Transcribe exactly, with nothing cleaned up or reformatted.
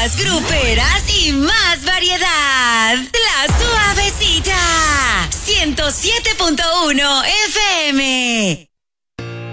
más gruperas y más variedad. La Suavecita. ciento siete punto uno F M.